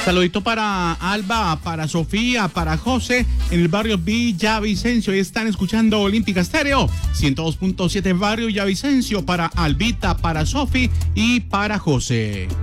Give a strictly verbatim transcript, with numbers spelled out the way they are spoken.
Saludito para Alba, para Sofía, para José, en el barrio Villavicencio. Y están escuchando Olímpica Estéreo, ciento dos punto siete barrio Villavicencio, para Albita, para Sofi y para José.